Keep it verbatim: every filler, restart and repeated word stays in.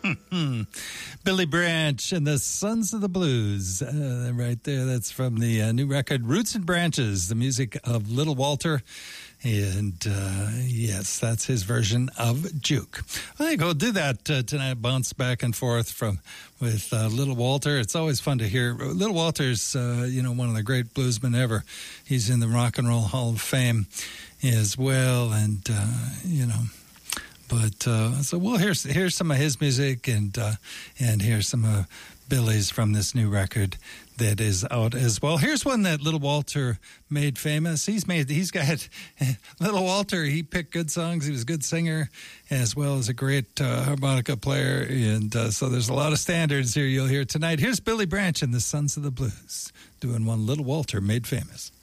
Billy Branch and the Sons of the Blues. Uh, right there. That's from the uh, new record, Roots and Branches, the music of Little Walter. And uh, yes, that's his version of Juke. I think we'll do that uh, tonight, bounce back and forth from with uh, Little Walter. It's always fun to hear. Little Walter's, uh, you know, one of the great bluesmen ever. He's in the Rock and Roll Hall of Fame as well. And, uh, you know, but uh, so we'll hear, hear some of his music and, uh, and hear some of Billy's from this new record that is out as well. Here's one that Little Walter made famous. He's made, he's got, Little Walter, he picked good songs. He was a good singer as well as a great uh, harmonica player. And uh, so there's a lot of standards here you'll hear tonight. Here's Billy Branch and the Sons of the Blues doing one Little Walter made famous.